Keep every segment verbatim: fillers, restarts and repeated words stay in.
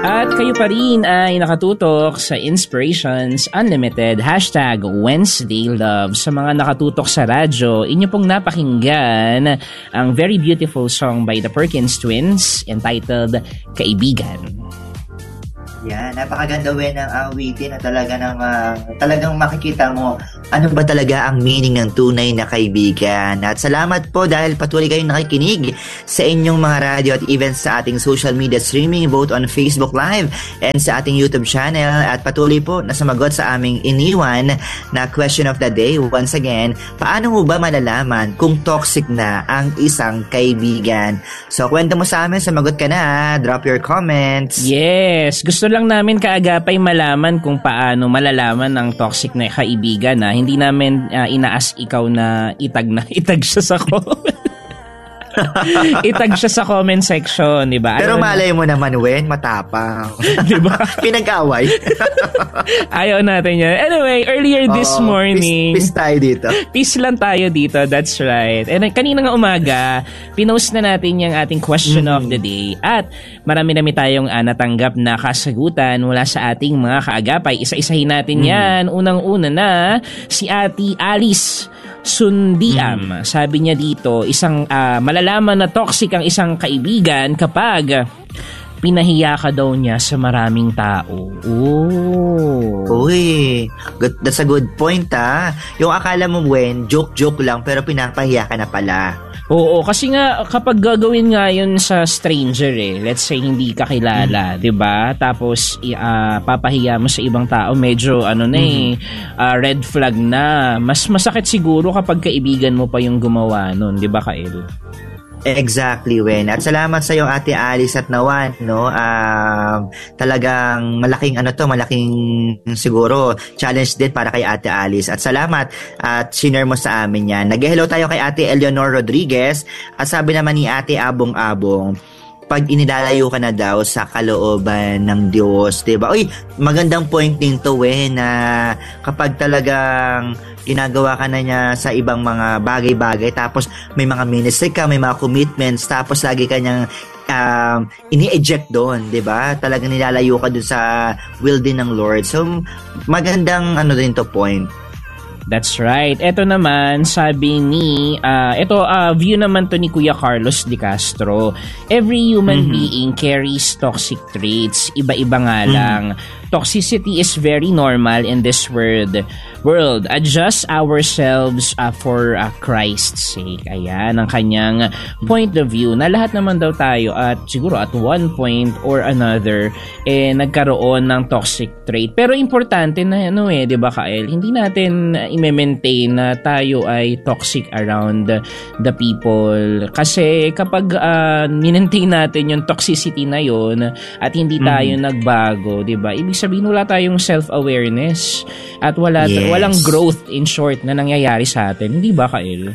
At kayo pa rin ay nakatutok sa Inspirations Unlimited hashtag Wednesday Love. Sa mga nakatutok sa radyo, inyo pong napakinggan ang very beautiful song by the Perkins Twins entitled Kaibigan. Yan, napakaganda wen ng awitin na talaga ng, uh, talagang makikita mo ano ba talaga ang meaning ng tunay na kaibigan. At salamat po dahil patuloy kayong nakikinig sa inyong mga radio at even sa ating social media streaming both on Facebook Live and sa ating YouTube channel. At patuloy po na sumagot sa aming iniwan na question of the day. Once again, paano mo ba malalaman kung toxic na ang isang kaibigan? So, kwento mo sa amin, sumagot ka na. Drop your comments. Yes, gusto lang namin kaagapay malaman kung paano malalaman ang toxic na kaibigan na hindi namin uh, inaas ikaw na itag na itag siya sa comment. Itag siya sa comment section, di ba? Pero malay mo naman, Wen, matapang. Di ba? Pinag-away. Ayaw natin yan. Anyway, earlier this oh, morning... Peace, peace tayo dito. Peace lang tayo dito, that's right. And kanina nga umaga, pinost na natin yung ating question mm-hmm. of the day. At marami-rami tayong uh, natanggap na kasagutan mula sa ating mga kaagapay. Isa-isahin natin mm-hmm. yan. Unang-una na, si Ate Alice Sundiam. Mm. Sabi niya dito, isang uh, malalaman na toxic ang isang kaibigan kapag pinahiya ka daw niya sa maraming tao. Oh. Uy, good, that's a good point ah. Yung akala mo, Wen, joke-joke lang pero pinapahiya ka na pala. Oo, kasi nga kapag gagawin nga yun sa stranger eh, let's say hindi ka kilala, mm-hmm. 'di ba? Tapos uh, papahiya mo sa ibang tao, medyo ano na eh, mm-hmm. uh, red flag na. Mas masakit siguro kapag kaibigan mo pa yung gumawa nun, 'di ba, Kael? Exactly, Wen. At salamat sa iyo, Ate Alice at Nawan, no? Um, talagang malaking ano to, malaking siguro challenge din para kay Ate Alice. At salamat at share mo sa amin yan. Nag-hello tayo kay Ate Eleanor Rodriguez at sabi naman ni Ate Abong Abong, pag inilalayo ka na daw sa kalooban ng Diyos, diba? Uy, magandang point din to, eh, na kapag talagang ginagawa ka na niya sa ibang mga bagay-bagay, tapos may mga ministry ka, may mga commitments, tapos lagi ka niyang um, ini-eject doon, diba? Talagang nilalayo ka doon sa will din ng Lord. So, magandang ano din to point. That's right. Ito naman, sabi ni, uh, ito, uh, view naman to ni Kuya Carlos De Castro. Every human mm-hmm. being carries toxic traits. Iba-iba nga mm-hmm. lang. Toxicity is very normal in this world. World. Adjust ourselves uh, for uh, Christ's sake. Ayan, ang kanyang point of view na lahat naman daw tayo at siguro at one point or another eh nagkaroon ng toxic trait. Pero importante na ano eh, 'di ba, Kael? Hindi natin uh, i-maintain na tayo ay toxic around the people. Kasi kapag uh, minentain natin yung toxicity na yon at hindi tayo mm. nagbago, 'di ba? Ibig sabihin wala tayong self-awareness at wala yes. walang growth in short na nangyayari sa atin. Hindi ba, Kael?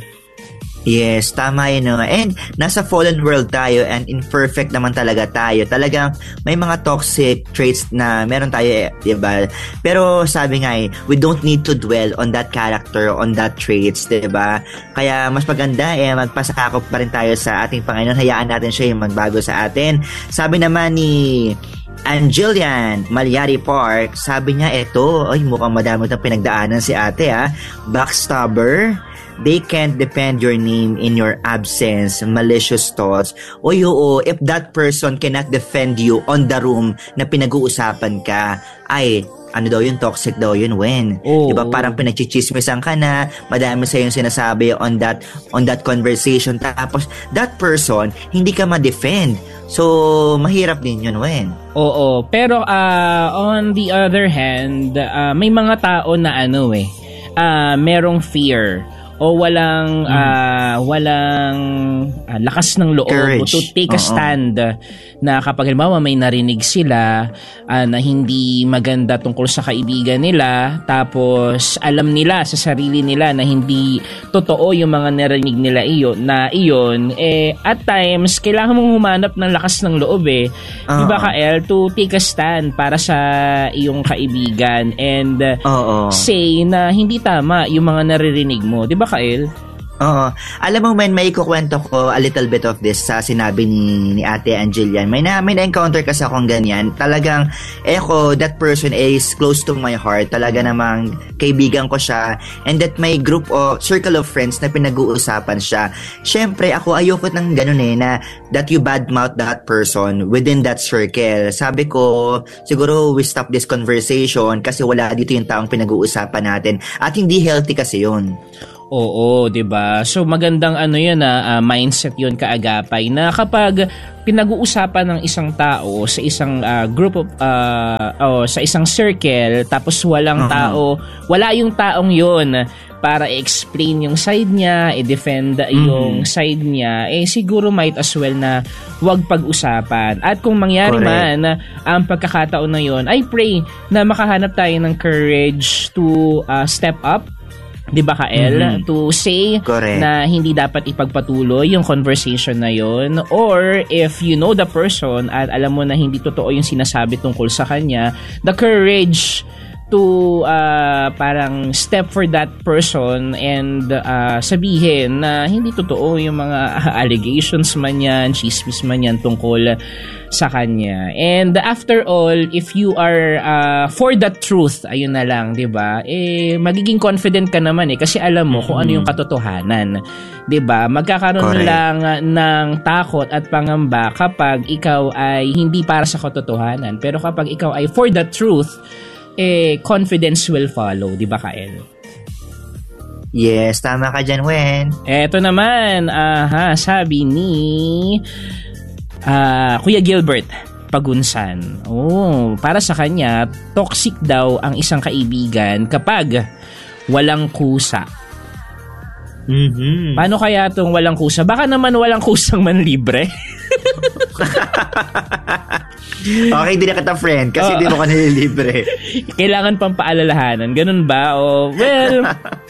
Yes, tama yun. No? And nasa fallen world tayo and imperfect naman talaga tayo. Talagang may mga toxic traits na meron tayo, eh, diba? Pero sabi nga eh, we don't need to dwell on that character, on that traits, diba? Kaya mas maganda eh, magpasakop pa rin tayo sa ating Panginoon. Hayaan natin siya yung magbago sa atin. Sabi naman ni Angelian Malyari Park, sabi niya, eto, ay mukhang madami itong pinagdaanan si ate ha. Backstabber, they can't defend your name in your absence, malicious thoughts. O oo, if that person cannot defend you on the room na pinag-uusapan ka, ay, ano daw yun, toxic daw yun, Wen. Oh, diba, parang pinagchichismisan ka na, madami sa yung sinasabi on that, on that conversation, tapos that person, hindi ka ma-defend. So, mahirap din yun, Wen. Oo, pero uh, on the other hand, uh, may mga tao na ano eh, uh, merong fear o walang mm. uh, walang uh, lakas ng loob Courage. To take a Uh-oh. stand na kapag halimbawa may narinig sila uh, na hindi maganda tungkol sa kaibigan nila, tapos alam nila sa sarili nila na hindi totoo yung mga narinig nila iyo na iyon, eh at times kailangan mong humanap ng lakas ng loob eh, uh-huh. di ba, Kael, to take a stand para sa iyong kaibigan and uh, say na hindi tama yung mga naririnig mo, di ba, Kael? Oo. Alam mo, man, may kukwento ko a little bit of this sa sinabi ni, ni Ate Angelian. May na, may na-encounter kasi akong ganyan. Talagang, eh ako, that person is close to my heart. Talaga namang kaibigan ko siya. And that may group o circle of friends na pinag-uusapan siya. Siyempre, ako ayoko ng ganun eh, na that you badmouth that person within that circle. Sabi ko, siguro we stop this conversation kasi wala dito yung taong pinag-uusapan natin. At hindi healthy kasi yun. Oo, 'di ba? So magandang ano 'yun na uh, mindset 'yun kaagapay na kapag pinag-uusapan ng isang tao sa isang uh, group of uh, o sa isang circle tapos walang uh-huh. tao, wala yung taong 'yun para i-explain yung side niya, i-defend mm-hmm. yung side niya, eh siguro might as well na wag pag-usapan. At kung mangyari Correct. man ang pagkakataon na 'yon, I pray na makahanap tayo ng courage to uh, step up, 'di ba Kael, mm-hmm. to say Correct. na hindi dapat ipagpatuloy yung conversation na yon, or if you know the person at alam mo na hindi totoo yung sinasabi tungkol sa kanya, the courage to uh, parang step for that person and uh, sabihin na hindi totoo yung mga allegations man yan, chismis man yan tungkol sa kanya. And after all, if you are uh, for the truth, ayun na lang, 'di ba? Eh magiging confident ka naman eh kasi alam mo mm-hmm. kung ano yung katotohanan. 'Di ba? Magkakaroon Correct. lang ng takot at pangamba kapag ikaw ay hindi para sa katotohanan. Pero kapag ikaw ay for the truth, eh confidence will follow, 'di ba Kael? Yes, tama ka dyan, Wen. Eto naman, aha, sabi ni Uh, Kuya Gilbert Pagunsan. Oh, para sa kanya, toxic daw ang isang kaibigan kapag walang kusa. Mm-hmm. Paano kaya itong walang kusa? Baka naman walang kusang manlibre. Okay, hindi na kita friend kasi hindi oh. mo ka nililibre. Kailangan pang paalalahanan. Ganun ba? Oh, well,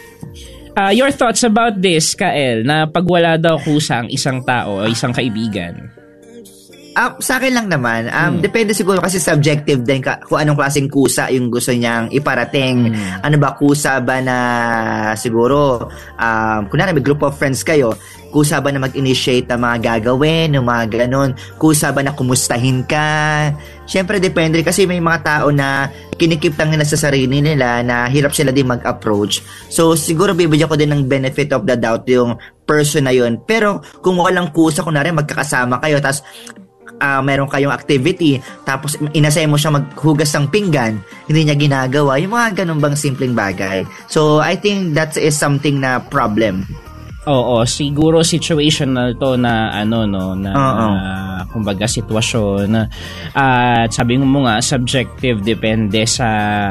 uh, your thoughts about this, Kael, na pag wala daw kusa ang isang tao o isang kaibigan? Uh, sa akin lang naman, um, hmm. depende siguro kasi subjective din ka, kung anong klaseng kusa yung gusto niyang iparating. Hmm. Ano ba, kusa ba na siguro, um, kunwari may group of friends kayo, kusa ba na mag-initiate ng mga gagawin, ng mga ganun, kusa ba na kumustahin ka? Siyempre, depende kasi may mga tao na kinikip lang nila sa sarili nila na hirap sila din mag-approach. So, siguro bibigyan ko din ng benefit of the doubt yung person na yun. Pero, kung walang kusa, kunwari magkakasama kayo, tapos Uh, meron kayong activity tapos inasay mo siya maghugas ng pinggan, hindi niya ginagawa, yung mga ganun bang simpleng bagay. So I think that is something na problem. Oo, siguro situational to na ano no na uh, kumbaga sitwasyon at uh, sabi mo nga subjective, depende sa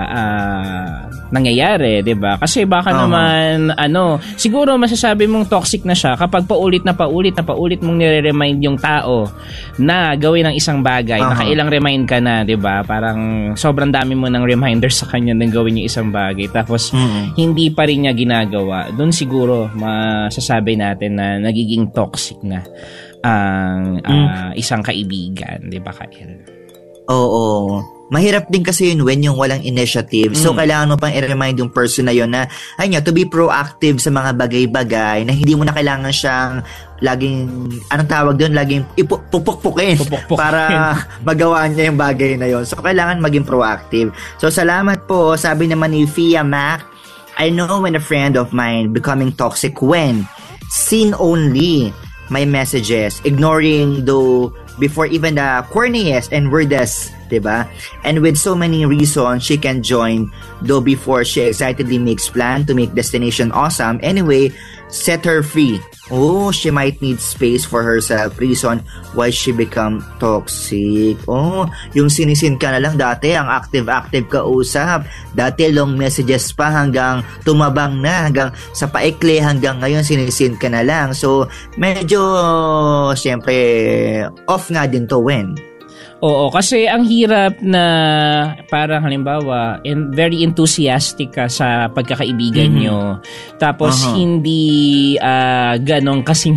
uh, nangyayari, 'di ba? Kasi baka uh-huh. naman ano, siguro masasabi mong toxic na siya kapag paulit na paulit na paulit mong nire-remind yung tao na gawin ng isang bagay, uh-huh. nakailang remind ka na, 'di ba? Parang sobrang dami mo ng reminder sa kanya na gawin yung isang bagay tapos uh-huh. hindi pa rin niya ginagawa. Doon siguro mas sabi natin na nagiging toxic na ang uh, mm. isang kaibigan, 'di ba, Kael? Oo. Mahirap din kasi yun when yung walang initiative. So, mm. kailangan mo pang i-remind yung person na yun na, ayun, to be proactive sa mga bagay-bagay na hindi mo na kailangan siyang laging, anong tawag doon, laging ipupukpukin para magawa niya yung bagay na yun. So, kailangan maging proactive. So, salamat po. Sabi naman ni Fia Mac, I know when a friend of mine becoming toxic when seen only my messages, ignoring though before even the corniest and weirdest, diba? And with so many reasons she can join, though before she excitedly makes plan to make destination awesome. Anyway, set her free. Oh, she might need space for herself. Reason why she become toxic. Oh, yung sinisin ka na lang dati, ang active-active ka usap. Dati long messages pa hanggang tumabang na, hanggang sa paikli, hanggang ngayon sinisin ka na lang. So, medyo, siyempre, off nga din to when. Oo, kasi ang hirap na parang halimbawa, in, very enthusiastic ka sa pagkakaibigan mm-hmm. nyo. Tapos uh-huh. hindi uh, ganong kasing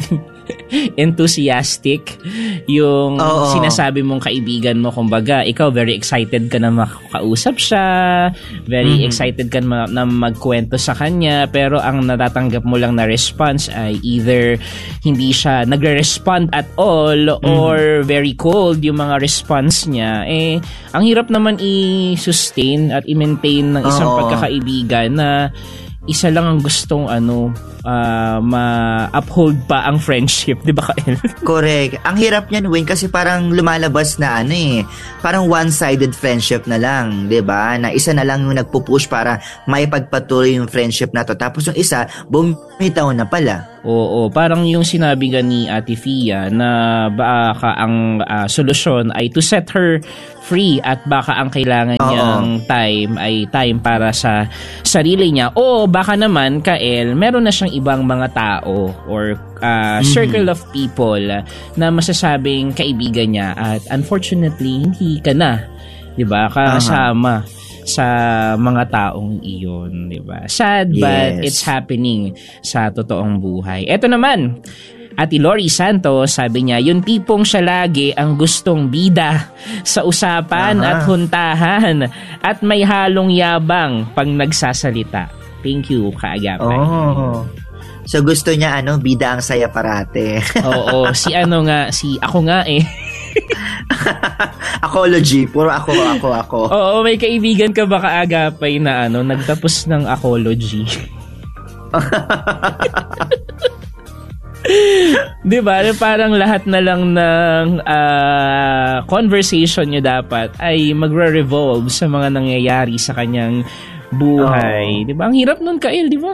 enthusiastic yung Oo. sinasabi mong kaibigan mo. Kumbaga, ikaw very excited ka na makausap siya, very mm-hmm. excited ka na, na magkwento sa kanya, pero ang natatanggap mo lang na response ay either hindi siya nagre-respond at all mm-hmm. or very cold yung mga response niya. Eh, ang hirap naman i-sustain at i-maintain ng isang Oo. pagkakaibigan na isa lang ang gustong ano uh, ma-uphold pa ang friendship, di ba, Kael? Correct. Ang hirap niyan, Wayne, kasi parang lumalabas na ano eh, parang one-sided friendship na lang, di ba? Na isa na lang yung nagpupush para maipagpatuloy yung friendship na to. Tapos yung isa, bumitaw na pala. Oo, parang yung sinabi nga ni Ate Fia na baka ang uh, solusyon ay to set her free at baka ang kailangan Oo. niyang time ay time para sa sarili niya. O baka naman, Kael, meron na siyang ibang mga tao or uh, mm-hmm. circle of people na masasabing kaibigan niya at unfortunately, hindi ka na, di ba, kasama uh-huh. sa mga taong iyon, di ba? Sad, yes. but it's happening sa totoong buhay. Eto naman, Ate Lori Santos, sabi niya, yung tipong siya lagi ang gustong bida sa usapan uh-huh. at huntahan at may halong yabang pag nagsasalita. Thank you, kaagapay. Oh. So gusto niya ano, bida ang saya parate. Oo, si ano nga, si ako nga eh. Acology, puro ako, ako, ako. Oo, may kaibigan ka ba kaagapay na ano, nagtapos ng acology? Di ba? Parang lahat na lang ng uh, conversation niya dapat ay magre-revolve sa mga nangyayari sa kanyang buhay. Oh. Di ba? Ang hirap nun, Kael, di ba?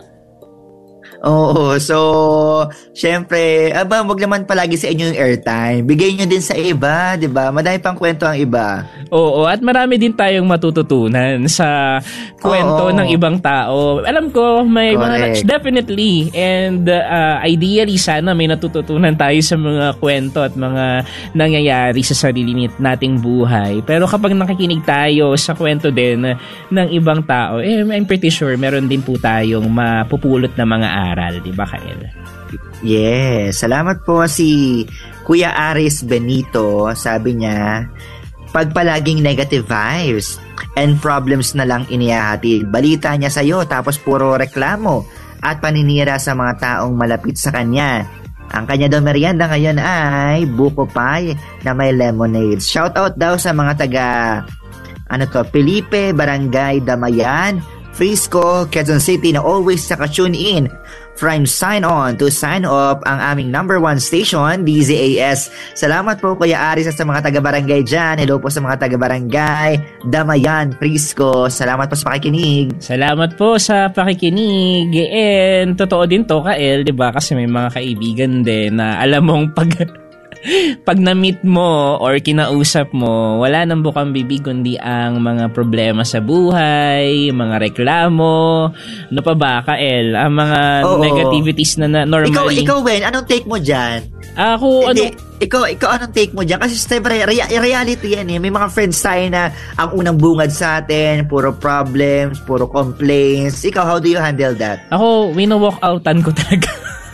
Oo, so syempre, aba, wag naman palagi sa inyo yung airtime. Bigay nyo din sa iba, 'di ba? Madami pang kwento ang iba. Oo, at marami din tayong matututunan sa kwento Oo. ng ibang tao. Alam ko may Correct. mga definitely and uh, ideally sana may natututunan tayo sa mga kwento at mga nangyayari sa sarili nating buhay. Pero kapag nakikinig tayo sa kwento din ng ibang tao, eh I'm pretty sure meron din po tayong mapupulot na mga aral, di ba, Kael? Yes. Salamat po si Kuya Aris Benito. Sabi niya, pag palaging negative vibes and problems na lang inihahatid, balita niya sa'yo tapos puro reklamo at paninira sa mga taong malapit sa kanya. Ang kanya daw merienda ngayon ay buko pie na may lemonade. Shout out daw sa mga taga ano to, Felipe, Barangay Damayan, Frisco, Quezon City na always naka-tune in from sign on to sign off ang aming number one station, D Z A S. Salamat po Kuya Aris at sa mga taga-barangay dyan. Hello po sa mga taga-barangay Damayan, Frisco. Salamat po sa pakikinig. Salamat po sa pakikinig. And totoo din to, Kael, di ba? Kasi may mga kaibigan din na alam mong pag... pag na-meet mo or kinausap mo, wala nang bukang bibig kundi ang mga problema sa buhay, mga reklamo, ano pa ba, Kael? Ang mga Oo. negativities na, na normally. Ikaw, ikaw, Ben, anong take mo dyan? Ako, Hindi, ano? Ikaw, ikaw, anong take mo dyan? Kasi siyempre, rea- reality yan eh. May mga friends tayo na ang unang bungad sa atin, puro problems, puro complaints. Ikaw, how do you handle that? Ako, wino-walk outan ko talaga.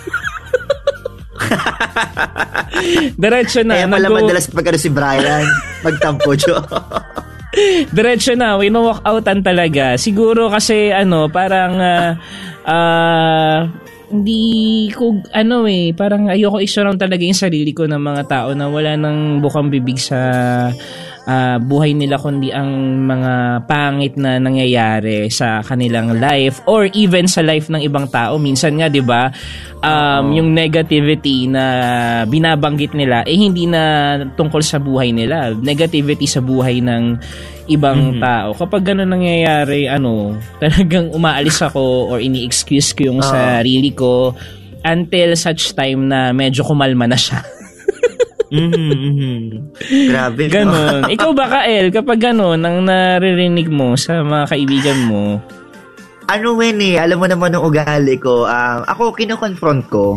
Diretso na. Kaya pala nag- madalas pagkano si Brian magtampo siya. Diretso na, wino-walk outan talaga. Siguro kasi ano, parang uh, uh, hindi ko ano eh, parang ayoko i-surround talaga yung sarili ko ng mga tao na wala nang bukang bibig sa Uh, buhay nila kundi ang mga pangit na nangyayari sa kanilang life or even sa life ng ibang tao. Minsan nga, 'di ba, um, oh. yung negativity na binabanggit nila eh hindi na tungkol sa buhay nila. Negativity sa buhay ng ibang mm-hmm. tao. Kapag gano'n nangyayari, ano, talagang umaalis ako or ini-excuse ko yung oh. sarili ko until such time na medyo kumalma na siya. mm-hmm. Grabe. Ganon. Ikaw ba, Kael, kapag ganon ang naririnig mo sa mga kaibigan mo? Ano, Wen eh, alam mo naman ng ugali ko. Um, ako, kino-confront ko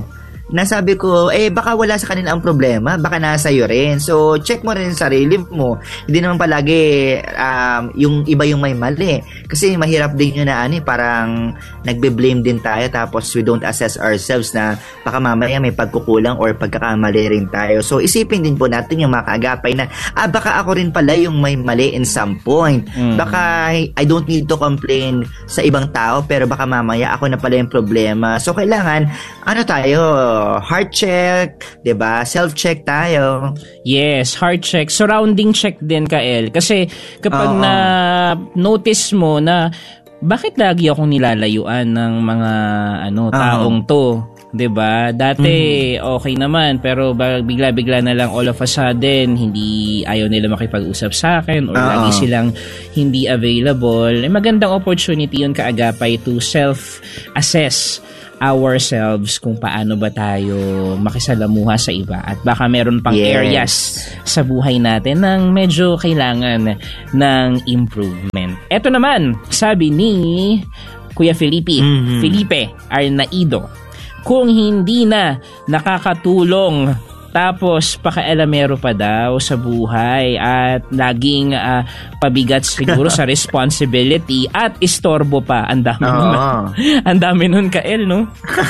nasabi ko, eh baka wala sa kanila ang problema, baka nasa iyo rin. So, check mo rin sarili mo. Hindi naman palagi um, yung iba yung may mali. Kasi mahirap din yun na ano, parang nagbe-blame din tayo tapos we don't assess ourselves na baka mamaya may pagkukulang or pagkakamali rin tayo. So, isipin din po natin yung mga kaagapay na, ah, baka ako rin pala yung may mali in some point. Mm. Baka I don't need to complain sa ibang tao pero baka mamaya ako na pala yung problema. So, kailangan, ano tayo, heart check, 'di ba? Self-check tayo. Yes, heart check. Surrounding check din, Kael. Kasi kapag Uh-oh. na notice mo na bakit lagi akong nilalayuan ng mga ano taong Uh-oh. to, 'di ba? Dati mm-hmm. okay naman pero bigla-bigla na lang all of a sudden hindi ayaw nila makipag-usap sa akin or Uh-oh. lagi silang hindi available. Eh, magandang opportunity 'yun, kaagapay, to self-assess ourselves kung paano ba tayo makisalamuha sa iba at baka meron pang yes. areas sa buhay natin nang medyo kailangan ng improvement. Ito naman, sabi ni Kuya Felipe, mm-hmm. Felipe Arnaido, kung hindi na nakakatulong tapos pakialamero pa daw sa buhay at laging uh, pabigat siguro sa responsibility at istorbo pa. Ang dami oh. nun. Ang dami nun, Kael, no?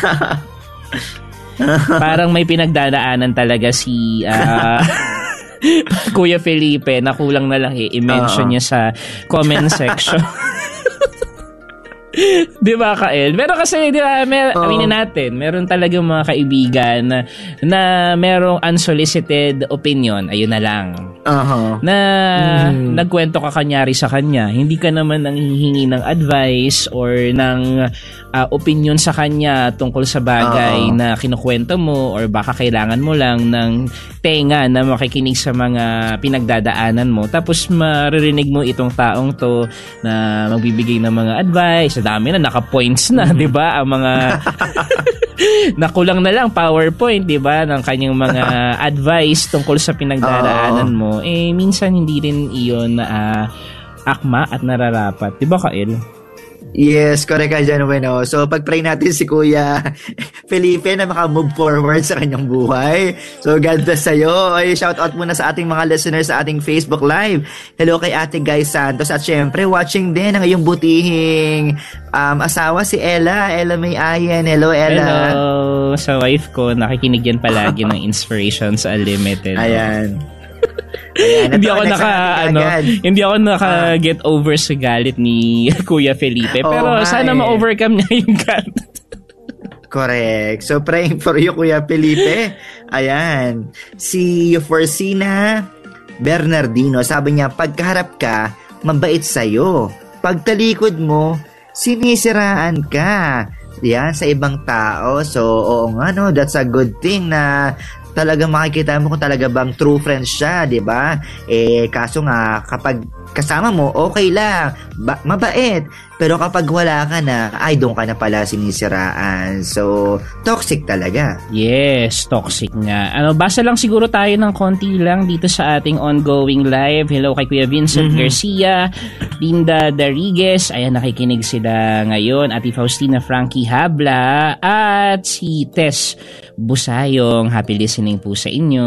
Parang may pinagdadaanan talaga si uh, Kuya Felipe na kulang na lang i-mention oh. niya sa comment section. Di ba, Kael? Pero kasi, di ba, mer- oh. aminin natin, meron talagang mga kaibigan na, na merong unsolicited opinion. Ayun na lang. Uh-huh. Na mm. nagkwento ka kanyari sa kanya. Hindi ka naman nanghihingi ng advice or ng uh, opinion sa kanya tungkol sa bagay uh-huh. na kinukwento mo or baka kailangan mo lang ng tenga na makikinig sa mga pinagdadaanan mo. Tapos maririnig mo itong taong to na magbibigay ng mga advice. Dami na, naka-points na, di ba? Ang mga nakulang na lang PowerPoint, di ba? Ng kanyang mga advice tungkol sa pinagdaraanan oh. mo. Eh, minsan hindi rin iyon uh, akma at nararapat. Di ba, Kael? Yes, correct ka dyan, bueno. So, pag-pray natin si Kuya Felipe na maka-move forward sa kanyang buhay. So, God bless sa'yo. Ay, shout out muna sa ating mga listeners sa ating Facebook Live. Hello kay Ate Guy Santos. At syempre, watching din ang iyong butihing um, asawa, si Ella. Ella May Ayen. Hello, Ella. Hello. Sa wife ko, nakikinig yan palagi ng Inspirations Unlimited. Ayan. Ayan, hindi ako naka ano, hindi ako naka get over sa galit ni Kuya Felipe, pero oh, sana ma-overcome niya yung galit. Correct. So praying for you, Kuya Felipe. Ayan. Si Forcina Bernardino, sabi niya, pagkaharap ka, mabait sa'yo. Pagtalikod mo, sinisiraan ka. Yan, sa ibang tao. So, oo nga, no, that's a good thing na talaga makikita mo kung talaga bang true friend siya, di ba? Eh, kaso nga, kapag kasama mo, okay lang, ba- mabait. Pero kapag wala ka na, ay, doon ka na pala sinisiraan. So, toxic talaga. Yes, toxic nga. Ano, basa lang siguro tayo ng konti lang dito sa ating ongoing live. Hello kay Kuya Vincent mm-hmm. Garcia, Linda Darigues, ayan, nakikinig sila ngayon. Ate Faustina Frankie Habla, at si Tess Busayong. Happy listening po sa inyo.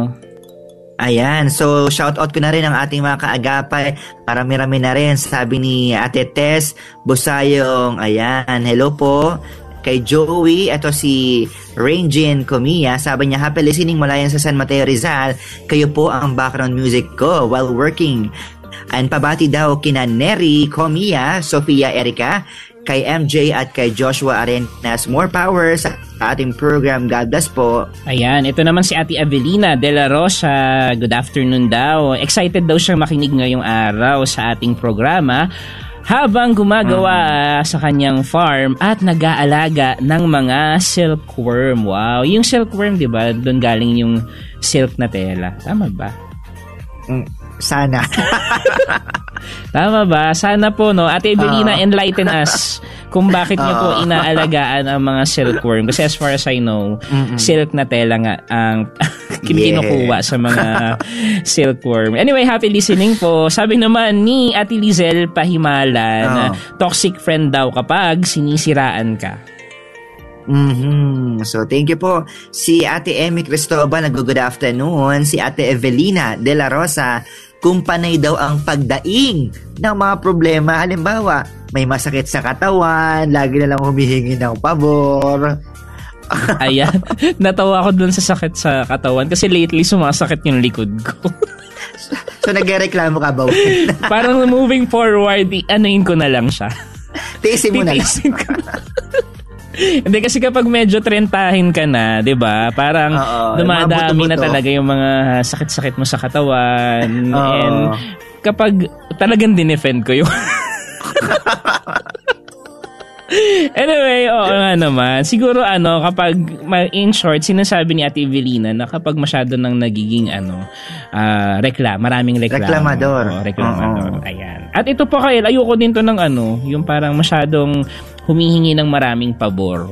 Ayan, so shoutout ko na rin ang ating mga kaagapay. Marami-rami na rin, sabi ni Ate Tess Busayong. Ayan, hello po. Kay Joey, ito si Rainjin Comia. Sabi niya, happy listening mula yan sa San Mateo Rizal. Kayo po ang background music ko while working. And pabati daw kina Neri Comia, Sofia Erica, kay M J at kay Joshua Arenas. More power sa ating program. God bless po. Ayan, ito naman si Ate Avelina De La Rosa. Good afternoon daw. Excited daw siyang makinig ngayong araw sa ating programa habang gumagawa uh-huh. sa kanyang farm at nag-aalaga ng mga silkworm. Wow, yung silkworm, di ba? Doon galing yung silk na tela. Tama ba? Mm, sana. Tama ba? Sana po, no? Ate Evelina, uh, enlighten us kung bakit niyo uh, po inaalagaan ang mga silkworm. Kasi as far as I know, mm-mm. silk na tela nga ang kinukuha yeah. sa mga silkworm. Anyway, happy listening po. Sabi naman ni Ate Lizel Pahimala uh. na toxic friend daw kapag sinisiraan ka. Mm-hmm. So, thank you po. Si Ate Emmy Cristobal, nag-good afternoon. Si Ate Evelina De La Rosa, kung panay daw ang pagdaing ng mga problema. Halimbawa, may masakit sa katawan, lagi na lang humihingi ng pabor. Ayan. Natawa ako dun sa sakit sa katawan kasi lately sumasakit yung likod ko. So, nagreklamo ka ba? Parang moving forward, anuin ko na lang siya. Tiisin mo na lang. ko. Hindi kasi kapag medyo trentahin ka na, 'di ba? Parang Oo, dumadami na talaga yung mga sakit-sakit mo sa katawan. Oo. And kapag talagang dinefend ko yung Anyway, oo nga naman. Siguro ano, kapag in short, sinasabi ni Ate Evelina na kapag masyado nang nagiging ano, uh, reklam, maraming reklamo. Reklamador. Oo, reklamador. Oo. Ayan. At ito po kayo, ayoko din to ng ano, yung parang masyadong humihingi ng maraming pabor.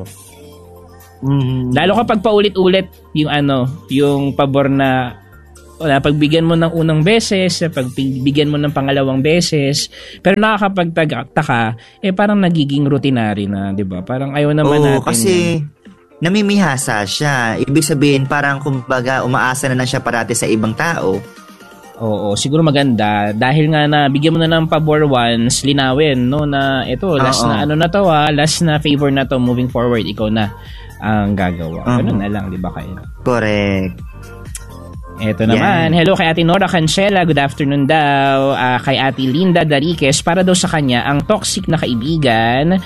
Mm-hmm. Lalo kapag paulit-ulit yung ano, yung pabor na wala, pagbigyan mo ng unang beses, pagbigyan mo ng pangalawang beses, pero nakakapagtaka, eh parang nagiging routinary na, di ba? Parang ayaw naman Oo, natin. Kasi yan. Namimihasa siya. Ibig sabihin, parang kumbaga umaasa na lang siya parati sa ibang tao. Oo, siguro maganda dahil nga na bigyan mo na ng pabor once, linawin no na ito last Oo. na ano na to ah, last na favor na to, moving forward ikaw na ang gagawa. Uh-huh. Ganun na lang, di ba kayo? Correct. Ito naman, yeah. Hello kay Ate Nora Cancela, good afternoon daw. Uh, kay Ate Linda Dariquez, para daw sa kanya ang toxic na kaibigan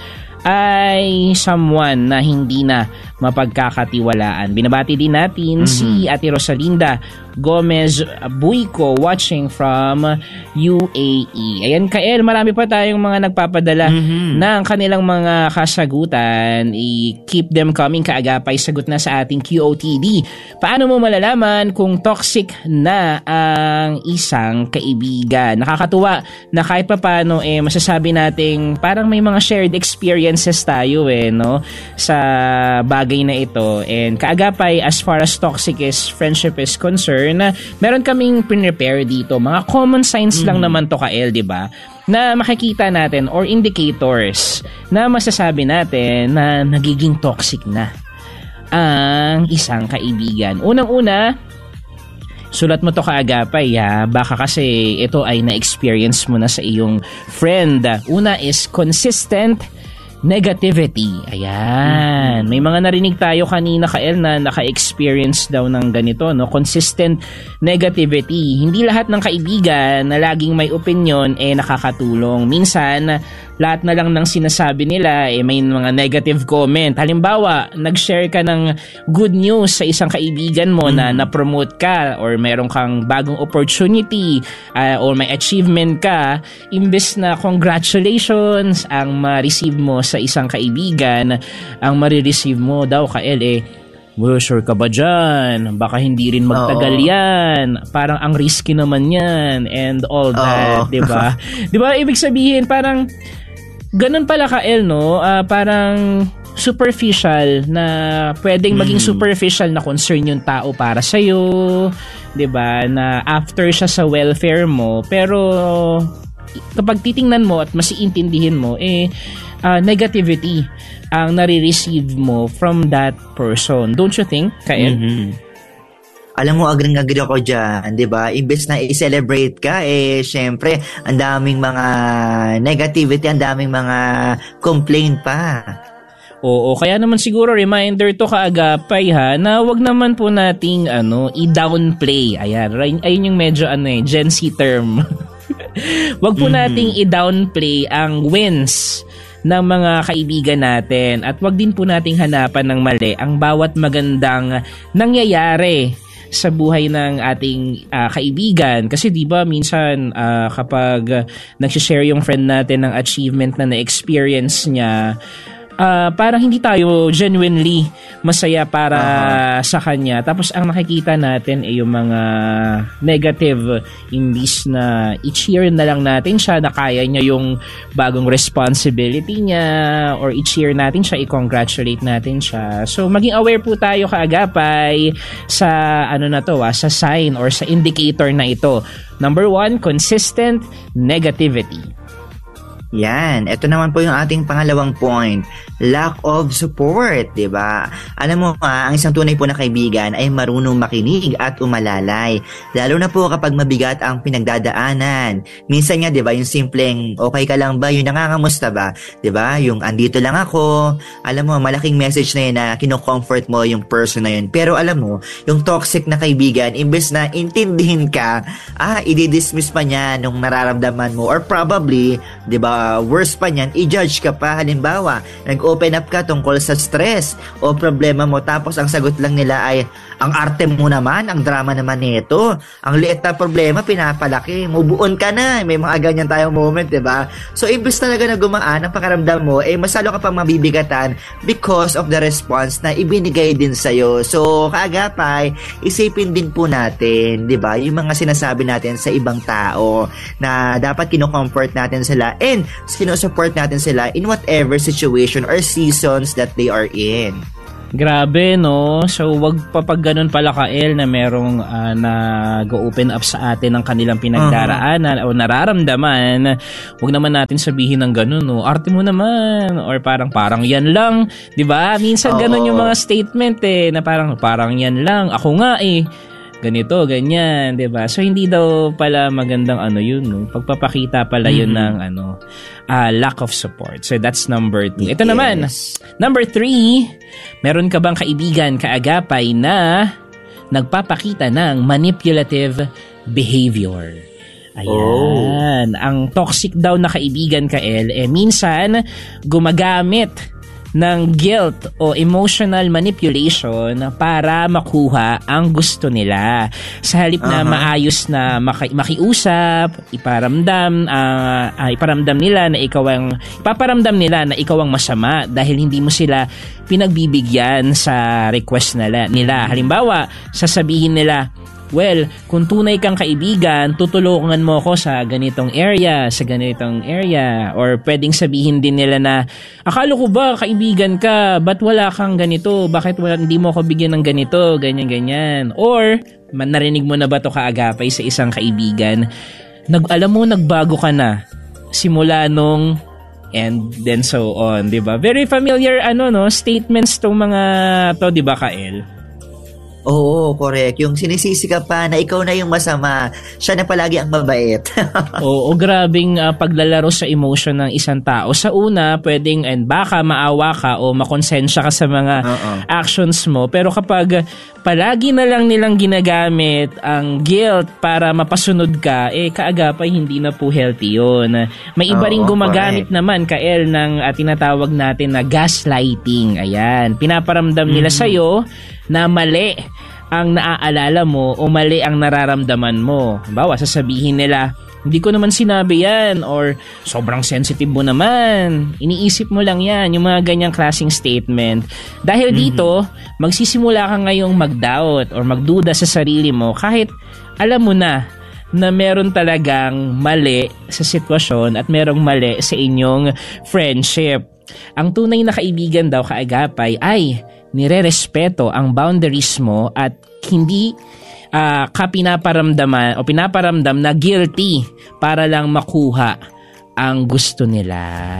ay someone na hindi na mapagkakatiwalaan. Binabati din natin mm-hmm. si Ate Rosalinda Gomez Buico watching from U A E. Ayan, Kael, marami pa tayong mga nagpapadala mm-hmm. ng kanilang mga kasagutan. I-keep them coming, kaagapay sagot na sa ating Q O T D. Paano mo malalaman kung toxic na ang isang kaibigan? Nakakatuwa na kahit pa paano eh, masasabi nating parang may mga shared experiences tayo eh, no? Sa bagay na ito. And kaagapay, as far as toxic is friendship is concerned, na meron kaming prepare dito. Mga common signs mm. lang naman to, Kael, di ba? Na makikita natin or indicators na masasabi natin na nagiging toxic na ang isang kaibigan. Unang-una, sulat mo to kaagapay ha. Baka kasi ito ay na-experience mo na sa iyong friend. Una is consistent negativity. Ayan. May mga narinig tayo kanina, Kael, na naka-experience daw ng ganito, no? Consistent negativity. Hindi lahat ng kaibigan na laging may opinion eh nakakatulong. Minsan, lahat na lang ng sinasabi nila eh may mga negative comment. Halimbawa, nag-share ka ng good news sa isang kaibigan mo mm. na na-promote ka or meron kang bagong opportunity uh, or may achievement ka, imbes na congratulations ang ma-receive mo sa isang kaibigan, ang marireceive mo daw, Kael, eh, well, sure ka ba dyan? Baka hindi rin magtagal Oo. yan. Parang ang risky naman yan and all that, di ba? Di ba, ibig sabihin, parang ganun pala, Kael, no? Uh, parang superficial na pwedeng maging mm. superficial na concern yung tao para sa'yo, di ba? Na after siya sa welfare mo, pero kapag titingnan mo at masiintindihin mo, eh, uh, negativity ang nare-receive mo from that person. Don't you think, Kael? Mm-hmm. Alam mo, agree-agree ako dyan, di ba? Imbes na i-celebrate ka, eh, syempre, ang daming mga negativity, ang daming mga complaint pa. Oo, kaya naman siguro reminder to kaagapay ha, na wag naman po nating ano, i-downplay. Ayan, ayun yung medyo ano eh, Gen Z term. Wag po mm-hmm. nating i-downplay ang wins ng mga kaibigan natin at wag din po nating hanapan ng mali ang bawat magandang nangyayari sa buhay ng ating uh, kaibigan. Kasi di ba minsan uh, kapag uh, nag-share yung friend natin ng achievement na na-experience niya, Uh, parang hindi tayo genuinely masaya para uh-huh. sa kanya. Tapos ang nakikita natin ay yung mga negative, imbis na i-cheer na lang natin siya na kaya niya yung bagong responsibility niya or i-cheer natin siya, i-congratulate natin siya. So maging aware po tayo kaagapay sa ano na to, ah, sa sign or sa indicator na ito. Number one, consistent negativity. Yan, ito naman po yung ating pangalawang point, lack of support, 'di ba? Alam mo, ah, ang isang tunay po na kaibigan ay marunong makinig at umalalay, lalo na po kapag mabigat ang pinagdadaanan. Minsan nga, 'di ba, yung simpleng okay ka lang ba, yung nangangamusta ba, 'di ba? Yung andito lang ako. Alam mo, malaking message na yun na kino-comfort mo yung person na yun. Pero alam mo, yung toxic na kaibigan, imbes na intindihin ka, ah, i-dismiss pa niya nung nararamdaman mo, or probably, 'di ba, Uh, worse pa niyan, i-judge ka pa. Halimbawa, nag-open up ka tungkol sa stress o problema mo, tapos ang sagot lang nila ay, ang arte mo naman, ang drama naman nito, ang liit na problema, pinapalaki, mubuon ka na. May mga ganyan tayong moment, diba? So, imbes talaga na gumaan ang pakaramdam mo, eh, masalo ka pang mabibigatan because of the response na ibinigay din sa'yo. So, kaagapay, isipin din po natin, diba, yung mga sinasabi natin sa ibang tao na dapat kino-comfort natin sila and sinusupport natin sila in whatever situation or seasons that they are in. Grabe, no? So, wag pa pag ganun pala, Kael, na merong uh, nag-open up sa atin ng kanilang pinagdaraanan uh-huh. o nararamdaman, wag naman natin sabihin ng ganun, no? Arte mo naman, or parang parang yan lang, di ba? Minsan uh-huh. ganun yung mga statement eh, na parang parang yan lang, ako nga eh, ganito, ganyan, 'di ba? So hindi daw pala magandang ano 'yun, no. Pagpapakita pala 'yun mm-hmm. ng ano, uh, lack of support. So that's number two. Ito yes. naman, number three, meron ka bang kaibigan, kaagapay na nagpapakita ng manipulative behavior? Ayan. Oh. Ang toxic daw na kaibigan, Kael, eh minsan gumagamit ng guilt o emotional manipulation para makuha ang gusto nila. Sa halip na uh-huh. maayos na maki- makiusap, iparamdam, uh, uh, iparamdam nila na ikaw ang, ipaparamdam nila na ikaw ang masama dahil hindi mo sila pinagbibigyan sa request nila. nila. Halimbawa, sasabihin nila, well, kung tunay kang kaibigan, tutulungan mo ako sa ganitong area, sa ganitong area. Or pwedeng sabihin din nila na, akala ko ba kaibigan ka, ba't wala kang ganito? Bakit wala, hindi mo ako bigyan ng ganito? Ganyan, ganyan. Or, man, narinig mo na ba to kaagapay sa isang kaibigan? Nag, alam mo, nagbago ka na. Simula nung and then so on, di ba? Very familiar, ano, no, statements tong mga to, di ba, Kael? Oo, correct. Yung sinisisi ka pa na ikaw na yung masama, siya na palagi ang mabait. Oo, grabing uh, paglalaro sa emotion ng isang tao. Sa una, pwedeng and baka maawa ka o makonsensya ka sa mga Uh-oh. actions mo. Pero kapag palagi na lang nilang ginagamit ang guilt para mapasunod ka, eh kaagapay hindi na po healthy yun. May iba ring gumagamit correct. naman, Kael, ng uh, tinatawag natin na gaslighting. Ayan, pinaparamdam nila mm-hmm. sa'yo na mali ang naaalala mo o mali ang nararamdaman mo. Halimbawa, sasabihin nila, hindi ko naman sinabi yan, or sobrang sensitive mo naman, iniisip mo lang yan, yung mga ganyang klaseng statement. Dahil mm-hmm. dito, magsisimula ka ngayong mag-doubt or magduda sa sarili mo kahit alam mo na na meron talagang mali sa sitwasyon at merong mali sa inyong friendship. Ang tunay na kaibigan daw, kaagapay, ay nire-respeto ang boundaries mo at hindi uh, ka pinaparamdaman o pinaparamdam na guilty para lang makuha ang gusto nila.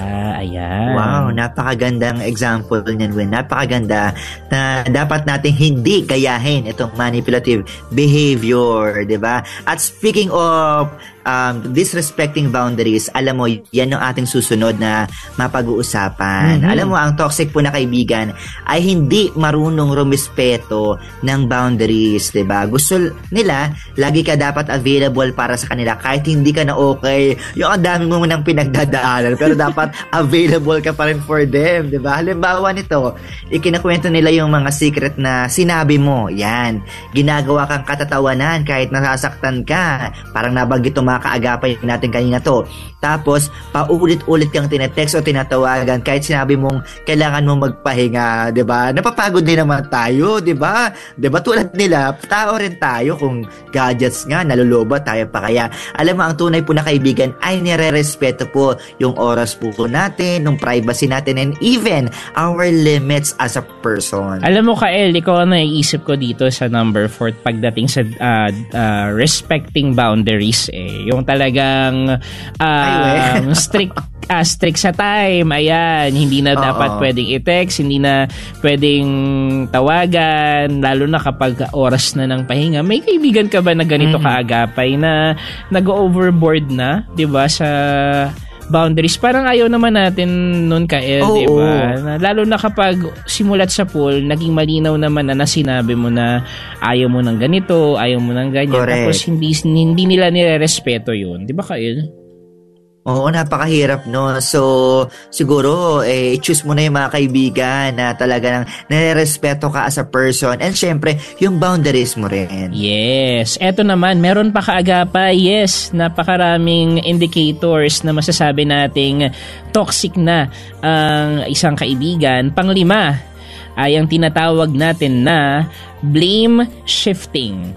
Ayan. Wow, napakagandang example niyan, Gwen. Napakaganda na dapat nating hindi gayahin itong manipulative behavior, 'di ba? At speaking of um, disrespecting boundaries, alam mo, yan ang ating susunod na mapag-uusapan. Mm-hmm. Alam mo, ang toxic po na kaibigan ay hindi marunong rumispeto ng boundaries, 'di ba? Gusto nila, lagi ka dapat available para sa kanila kahit hindi ka na okay. Yung ang dami mo nang pinagdadaanan, pero dapat available ka pa rin for them, 'di ba? Halimbawa nito, ikinakwento nila yung mga secret na sinabi mo. Yan. Ginagawa kang katatawanan kahit nasasaktan ka. Parang nabanggit itong mga kaagapay natin kanina to. Tapos, paulit-ulit kang tinetext o tinatawagan kahit sinabi mong kailangan mong magpahinga, 'di ba? Napapagod din naman tayo, 'di ba? 'Di ba tulad nila, tao rin tayo, kung gadgets nga, naluluba tayo pa kaya. Alam mo, ang tunay po na kaibigan ay nire-respeto po yung oras po natin, yung privacy natin, and even our limits as a person. Alam mo, Kael, ikaw ang naiisip ko dito sa number four pagdating sa uh, uh, respecting boundaries eh. Yung talagang um, strict ah, strict sa time. Ayan, hindi na dapat Uh-oh. pwedeng i-text, hindi na pwedeng tawagan, lalo na kapag oras na ng pahinga. May kaibigan ka ba na ganito mm-hmm. kaagapay na nag-overboard na, 'di ba, sa boundaries? Parang ayaw naman natin noon, Kael, oh, di ba? Oh. Lalo na kapag simulat sa pool, naging malinaw naman na nasinabi mo na ayaw mo ng ganito, ayaw mo ng ganyan. Correct. Tapos hindi hindi nila nire-respeto yun. Di ba, Kael? Oo, napakahirap, no? So, siguro, eh, choose mo na yung mga kaibigan na talaga nang nare-respeto ka as a person. And syempre, yung boundaries mo rin. Yes. Eto naman, meron pa kaagapa. Yes, napakaraming indicators na masasabi nating toxic na ang isang kaibigan. Panglima ay ang tinatawag natin na blame shifting.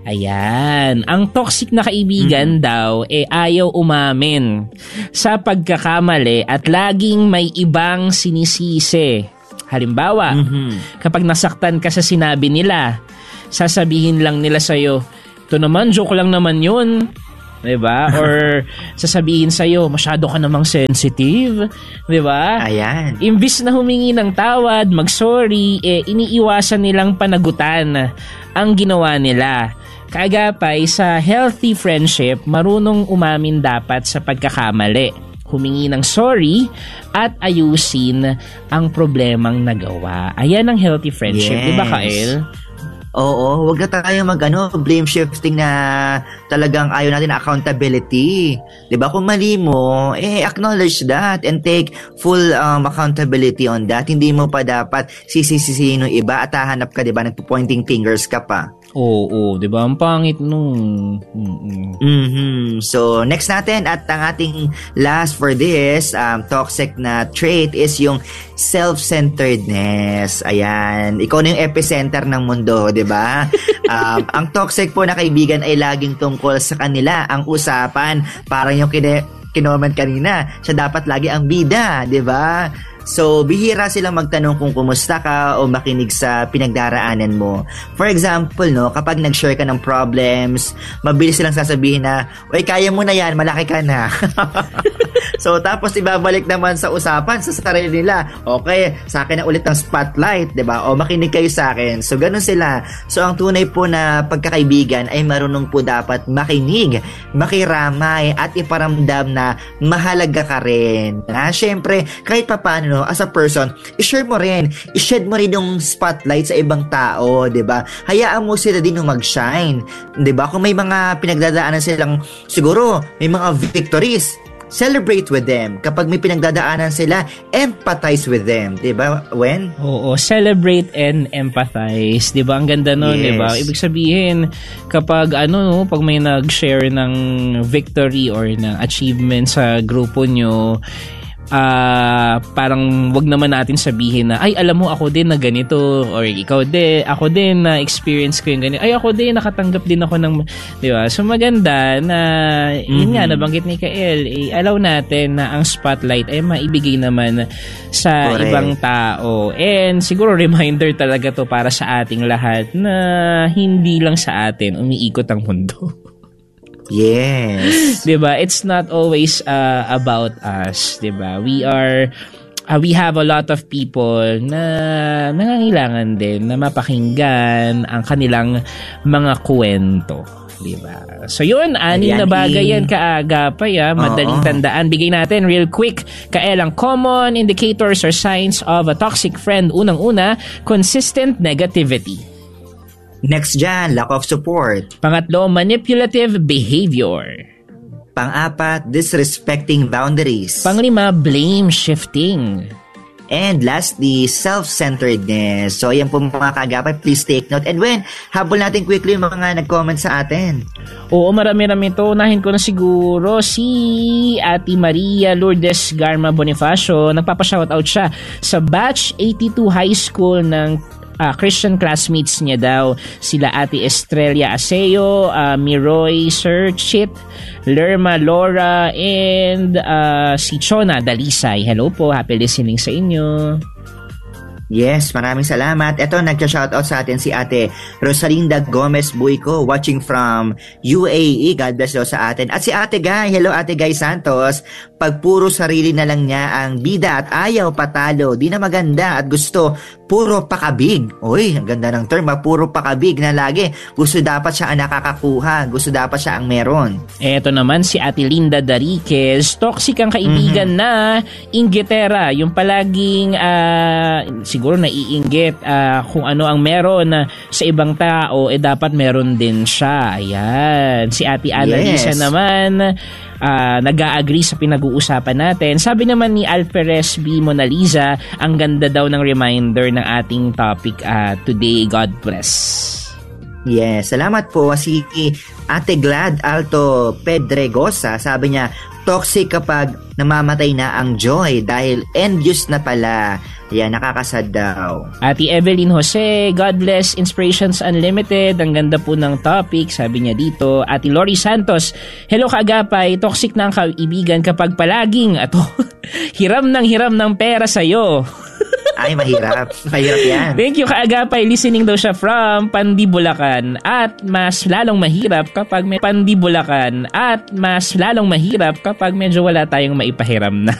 Ayan, ang toxic na kaibigan mm-hmm. daw eh ayaw umamin sa pagkakamali at laging may ibang sinisisi. Halimbawa, mm-hmm. kapag nasaktan ka sa sinabi nila, sasabihin lang nila sa'yo, ito naman, joke lang naman yun. Diba? Or sasabihin sa'yo, masyado ka namang sensitive. Diba? Ayan. Imbis na humingi ng tawad, mag-sorry, eh, iniiwasan nilang panagutan ang ginawa nila. Kaagapay, sa healthy friendship, marunong umamin dapat sa pagkakamali, humingi ng sorry, at ayusin ang problemang nagawa. Ayan ang healthy friendship, yes. Di ba, Kael? Oo, wag na tayo mag ano, blame shifting na talagang ayaw natin accountability. 'Di ba? Kung mali mo, eh acknowledge that and take full um, accountability on that. Hindi mo pa dapat sisisihin ng iba at hahanap ka, 'di ba, nagpo-pointing fingers ka pa. Oo, oo, 'di ba? Ang pangit nung. Mm-hmm. Mhm. So, next natin at ang ating last for this um toxic na trait is yung self-centeredness. Ayan, ikaw na yung epicenter ng mundo, 'di ba? um, ang toxic po na kaibigan ay laging tungkol sa kanila ang usapan. Parang yung kine kinoment kanina, siya dapat lagi ang bida, 'di ba? So, bihira silang magtanong kung kumusta ka o makinig sa pinagdaraanan mo. For example, no, kapag nag-share ka ng problems, mabilis silang sasabihin na, "Uy, kaya mo na yan, malaki ka na." So, tapos ibabalik naman sa usapan sa sarili nila. Okay, sa akin na ulit ang spotlight, 'di ba? O makinig kayo sa akin. So, ganun sila. So, ang tunay po na pagkakaibigan ay marunong po dapat makinig, makiramay, at iparamdam na mahalaga ka rin. Na, syempre, kahit papaano, as a person, i-share mo rin, i-shed mo rin yung spotlight sa ibang tao, 'di ba? Hayaan mo sila din yung mag-shine, 'di ba? Kung may mga pinagdadaanan silang, siguro may mga victories, celebrate with them. Kapag may pinagdadaanan sila, empathize with them, 'di ba? When? Oo, celebrate and empathize, 'di ba? Ang ganda noon, yes. 'Di ba? Ibig sabihin, kapag ano, pag may nag-share ng victory or ng achievement sa grupo nyo, Uh, parang wag naman natin sabihin na, ay, alam mo, ako din na ganito, or ikaw din, ako din na experience ko yung ganito, ay, ako din, nakatanggap din ako ng, di ba? So, maganda na, mm-hmm. yun nga, nabanggit ni Kael, eh, allow natin na ang spotlight ay maibigay naman sa Correct. Ibang tao. And siguro reminder talaga to para sa ating lahat na hindi lang sa atin umiikot ang mundo. Yes. 'Di ba? It's not always uh, about us, 'di ba? We are uh, we have a lot of people na nangangailangan din na mapakinggan ang kanilang mga kwento, 'di ba? So 'yun, anim na bagay yan kaagapay, ah, madaling tandaan. Bigay natin real quick. Kael, ang common indicators or signs of a toxic friend. Unang-una, consistent negativity. Next dyan, lack of support. Pangatlo, manipulative behavior. Pang-apat, disrespecting boundaries. Panglima, blame shifting. And lastly, self-centeredness. So, yan po mga kaagapay, please take note. And when, habol natin quickly yung mga nag-comment sa atin. Oo, marami-rami ito. Unahin ko na siguro si Ate Maria Lourdes Garma Bonifacio. Nagpapa-shoutout siya sa Batch eighty-two High School ng Uh, Christian classmates niya daw, sila Ate Estrella Aseo, uh, Miroy Serchit, Lerma Laura, and uh, si Chona Dalisay. Hello po, happy listening sa inyo. Yes, maraming salamat. Ito, nagka-shoutout sa atin si Ate Rosalinda Gomez Buico, watching from U A E. God bless daw sa atin. At si Ate Guy, hello Ate Guy Santos. Pag puro sarili na lang niya ang bida at ayaw patalo, di na maganda at gusto puro pakabig. Uy, ang ganda ng term, ha? Puro pakabig na lagi. Gusto dapat siya ang nakakakuha. Gusto dapat siya ang meron. Eto naman si Ate Linda Dariquez, toxic ang kaibigan mm-hmm. na inggitera, yung palaging uh, siguro naiinggit uh, kung ano ang meron sa ibang tao, eh dapat meron din siya. Ayan. Si Ate Annalisa yes. naman, Uh, nag-a-agree sa pinag-uusapan natin. Sabi naman ni Alferez B. Mona Lisa, ang ganda daw ng reminder ng ating topic uh, today. God bless. Yes, salamat po. Si Ate Glad Alto Pedregosa, sabi niya, toxic kapag namamatay na ang joy dahil envious na pala. Yan, nakakasad daw. Ate Evelyn Jose, God bless, Inspirations Unlimited. Ang ganda po ng topic, sabi niya dito. Ate Lori Santos, hello kaagapay, toxic na ang kaibigan kapag palaging, ato, hiram ng hiram ng pera sa'yo. Ay, mahirap. Mahirap yan. Thank you kaagapay. Listening daw siya from Pandibulacan. At mas lalong mahirap kapag may Pandibulacan. At mas lalong mahirap kapag medyo wala tayong maipahiram na.